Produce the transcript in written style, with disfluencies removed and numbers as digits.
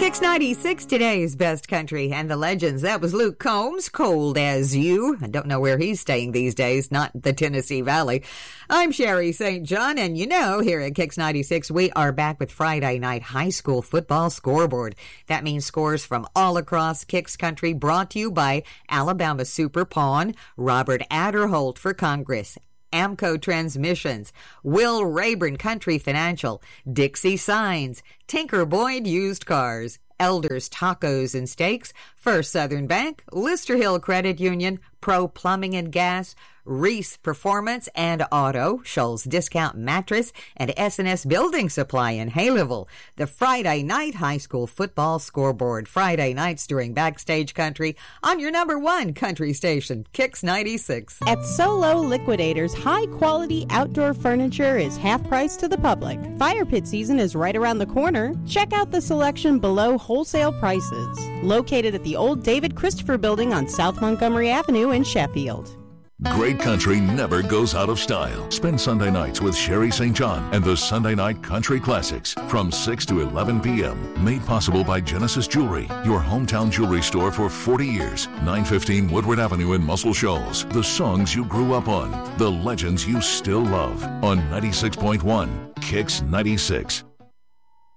Kix 96, today's best country and the legends. That was Luke Combs, Cold as You. I don't know where he's staying these days, not the Tennessee Valley. I'm Sherry St. John, and you know, here at Kix 96, we are back with Friday night high school football scoreboard. That means scores from all across Kix country, brought to you by Alabama Super Pawn, Robert Adderholt for Congress, Amco Transmissions, Will Rayburn Country Financial, Dixie Signs, Tinker Boyd Used Cars, Elders Tacos and Steaks, First Southern Bank, Lister Hill Credit Union, Pro Plumbing and Gas, Reese Performance and Auto, Scholl's Discount Mattress, and S&S Building Supply in Haleyville. The Friday night high school football scoreboard. Friday nights during Backstage Country on your number one country station, Kix 96. At Solo Liquidators, high-quality outdoor furniture is half price to the public. Fire pit season is right around the corner. Check out the selection below wholesale prices. Located at the old David Christopher Building on South Montgomery Avenue in Sheffield. Great country never goes out of style. Spend Sunday nights with Sherry St. John and the Sunday Night Country Classics from 6 to 11 p.m. Made possible by Genesis Jewelry, your hometown jewelry store for 40 years. 915 Woodward Avenue in Muscle Shoals. The songs you grew up on. The legends you still love. On 96.1 Kix 96.